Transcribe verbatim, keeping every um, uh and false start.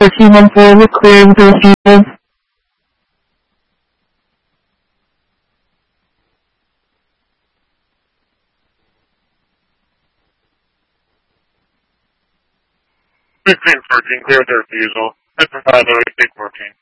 thirteen one four with clear with the receiver. fifteen fourteen, clear with the refusal. That's for five oh eight, six fourteen.